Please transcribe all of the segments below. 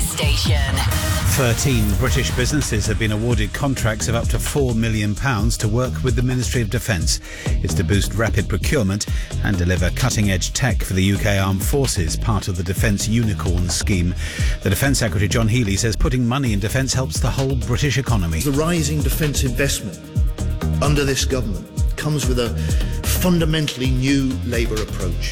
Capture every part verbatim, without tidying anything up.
station. thirteen British businesses have been awarded contracts of up to four million pounds to work with the Ministry of Defence. It's to boost rapid procurement and deliver cutting-edge tech for the U K Armed Forces, part of the Defence Unicorn scheme. The Defence Secretary John Healey says putting money in defence helps the whole British economy. The rising defence investment under this government comes with a fundamentally new Labour approach.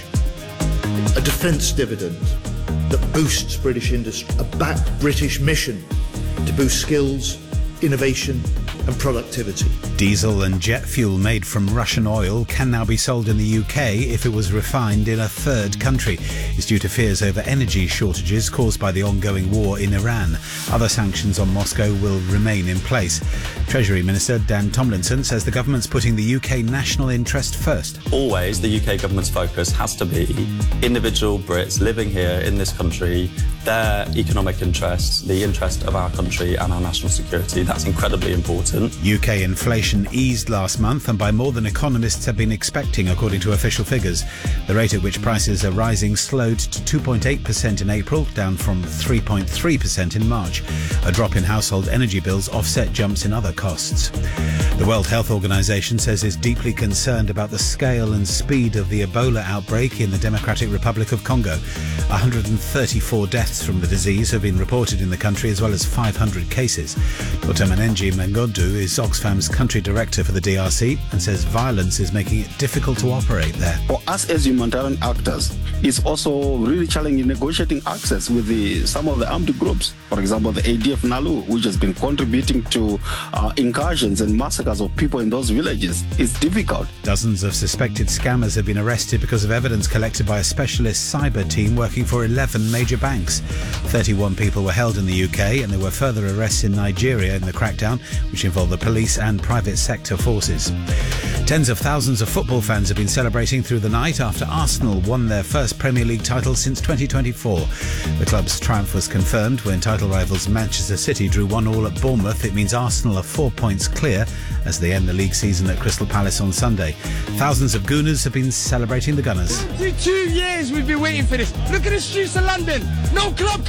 A defence dividend that boosts British industry, a backed British mission to boost skills, innovation and productivity. Diesel and jet fuel made from Russian oil can now be sold in the U K if it was refined in a third country. It's due to fears over energy shortages caused by the ongoing war in Iran. Other sanctions on Moscow will remain in place. Treasury Minister Dan Tomlinson says the government's putting the U K national interest first. Always the U K government's focus has to be individual Brits living here in this country, their economic interests, the interest of our country and our national security. That's incredibly important. U K inflation eased last month and by more than economists have been expecting, according to official figures. The rate at which prices are rising slowed to two point eight percent in April, down from three point three percent in March. A drop in household energy bills offset jumps in other costs. The World Health Organization says it's deeply concerned about the scale and speed of the Ebola outbreak in the Democratic Republic of Congo. one hundred thirty-four deaths from the disease have been reported in the country, as well as five hundred cases. Doctor Manenji Mengodu is Oxfam's country director for the D R C and says violence is making it difficult to operate there. For us as humanitarian actors, it's also really challenging negotiating access with the, some of the armed groups. For example, the A D F Nalu, which has been contributing to uh, incursions and massacres of people in those villages. It's difficult. Dozens of suspected scammers have been arrested because of evidence collected by a specialist cyber team working for eleven major banks. thirty-one people were held in the U K and there were further arrests in Nigeria in the crackdown, which involved the police and private sector forces. Tens of thousands of football fans have been celebrating through the night after Arsenal won their first Premier League title since twenty twenty-four. The club's triumph was confirmed when title rivals Manchester City drew one all at Bournemouth. It means Arsenal are four points clear as they end the league season at Crystal Palace on Sunday. Thousands of Gooners have been celebrating the Gunners. Two years we've been waiting for this. Look at the streets of London. No club